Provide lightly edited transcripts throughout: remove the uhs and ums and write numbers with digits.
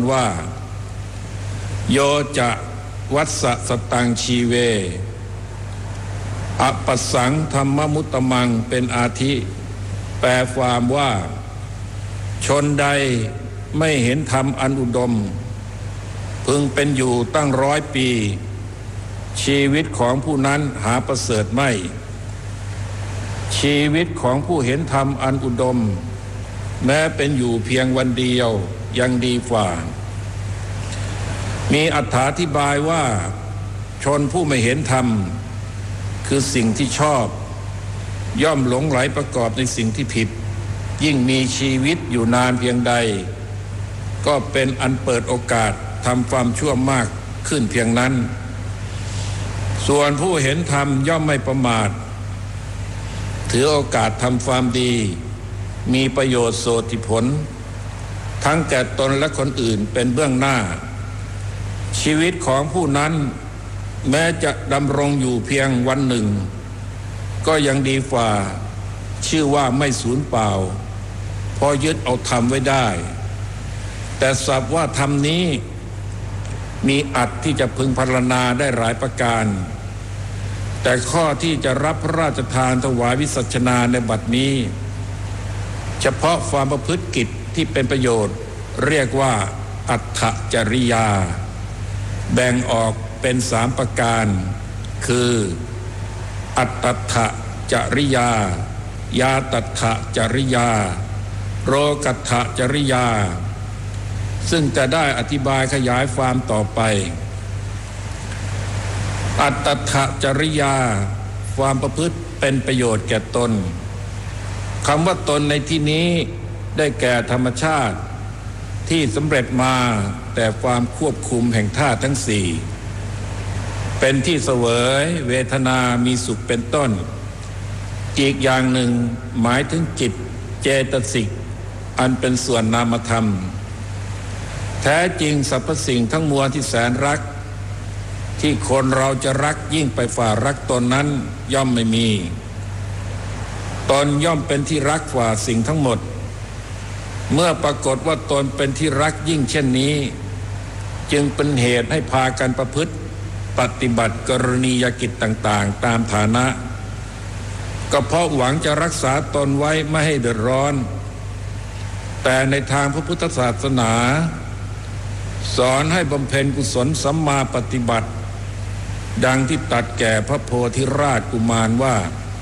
ว่าโยจะวัสสะสตังชีเวอปัสสังธรรมมุตตมังเป็นอาทิแปลความว่าชนใดไม่เห็นธรรมอันอุดมพึงเป็นอยู่ตั้ง100 ปีชีวิตของผู้นั้นหาประเสริฐไม่ชีวิตของผู้เห็นธรรมอันอุดมแม้เป็นอยู่เพียงวันเดียวยังดีกว่ามีอธิบายว่าชนผู้ไม่เห็นธรรมคือสิ่งที่ชอบย่อมหลงไหลประกอบในสิ่งที่ผิดยิ่งมีชีวิตอยู่นานเพียงใดก็เป็นอันเปิดโอกาสทำความชั่วมากขึ้นเพียงนั้นส่วนผู้เห็นธรรมย่อมไม่ประมาทถือโอกาสทำความดีมีประโยชน์โสติผลทั้งแก่ตนและคนอื่นเป็นเบื้องหน้าชีวิตของผู้นั้นแม้จะดำรงอยู่เพียงวันหนึ่งก็ยังดีกว่าชื่อว่าไม่สูญเปล่าพอยึดเอาธรรมไว้ได้แต่ศัพท์ว่าธรรมนี้มีอัตที่จะพึงพรรณนาได้หลายประการแต่ข้อที่จะรับพระราชทานถวายวิสัชนาในบัดนี้เฉพาะความประพฤติกิจที่เป็นประโยชน์เรียกว่าอัตถจริยาแบ่งออกเป็น3 ประการคืออัตถจริยายาตัตถจริยาโรกัตถจริยาซึ่งจะได้อธิบายขยายความต่อไปอัตถจริยาความประพฤติเป็นประโยชน์แก่ตนคำว่าตนในที่นี้ได้แก่ธรรมชาติที่สำเร็จมาแต่ความควบคุมแห่งธาตุทั้ง4เป็นที่เสวยเวทนามีสุขเป็นต้นอีกอย่างหนึ่งหมายถึงจิตเจตสิกอันเป็นส่วนนามธรรมแท้จริงสรรพสิ่งทั้งมวลที่แสนรักที่คนเราจะรักยิ่งไปฝ่ารักตนนั้นย่อมไม่มีตนย่อมเป็นที่รักกว่าสิ่งทั้งหมดเมื่อปรากฏว่าตนเป็นที่รักยิ่งเช่นนี้จึงเป็นเหตุให้พากันประพฤติปฏิบัติกรณียกิจต่างๆตามฐานะก็เพราะหวังจะรักษาตนไว้ไม่ให้เดือดร้อนแต่ในทางพระพุทธศาสนาสอนให้บำเพ็ญกุศลสัมมาปฏิบัติดังที่ตรัสแก่พระโพธิราชกุมารว่า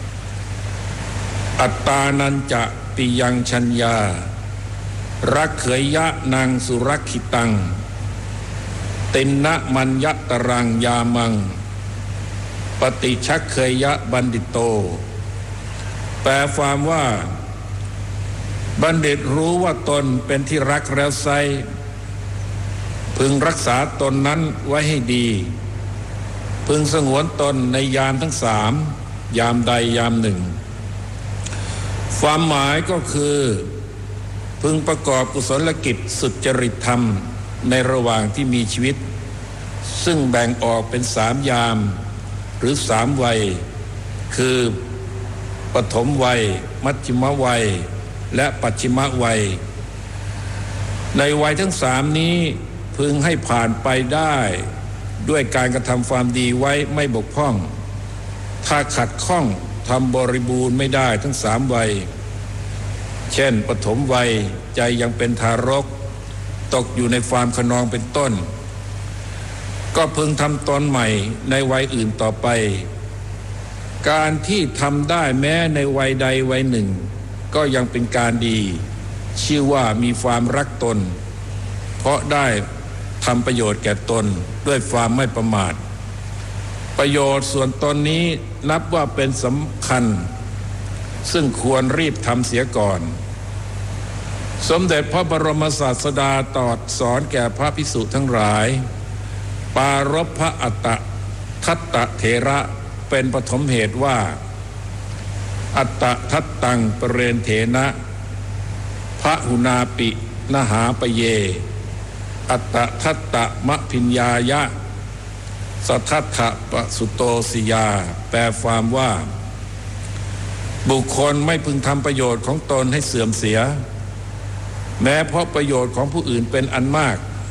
อัตตานันจะปิยังชัญญารักเขยยะนางสุรักขิตังตินนะมัญญตรังยามังปฏิชักเขยยะบัณฑิตโตแปลความว่าบัณฑิตรู้ว่าตนเป็นที่รักแล้วไซพึงรักษาตนนั้นไว้ให้ดีพึงสงวนตนในยามทั้ง3ยามใดยามหนึ่งความหมายก็คือพึงประกอบกุศลกิจสุจริตธรรมในระหว่างที่มีชีวิตซึ่งแบ่งออกเป็น3ยามหรือ3วัยคือปฐมวัยมัชฌิมวัยและปัจฉิมวัยในวัยทั้ง3นี้พึงให้ผ่านไปได้ด้วยการกระทำความดีไว้ไม่บกพร่องถ้าขัดข้องทำบริบูรณ์ไม่ได้ทั้ง3วัยเช่นปฐมวัยใจยังเป็นทารกตกอยู่ในความขนองเป็นต้นก็พึงทำตนใหม่ในวัยอื่นต่อไปการที่ทำได้แม้ในวัยใดวัยหนึ่งก็ยังเป็นการดีชื่อว่ามีความรักตนเพราะได้ทำประโยชน์แก่ตนด้วยความไม่ประมาทประโยชน์ส่วนตนนี้นับว่าเป็นสำคัญซึ่งควรรีบทำเสียก่อนสมเด็จพระบรมศาสดาตรัสสอนแก่พระภิกษุทั้งหลายปารภพระอัตตทัตตเถระเป็นปฐมเหตุว่าอัตตทัตตังปเรนเถนะพระหุนาปินหาปเยอัตตทัตตมะพิญญายะสัทธัตถะปสุโตสิยาแปลความว่าบุคคลไม่พึงทำประโยชน์ของตนให้เสื่อมเสียแม้เพราะประโยชน์ของผู้อื่นเป็นอันมาก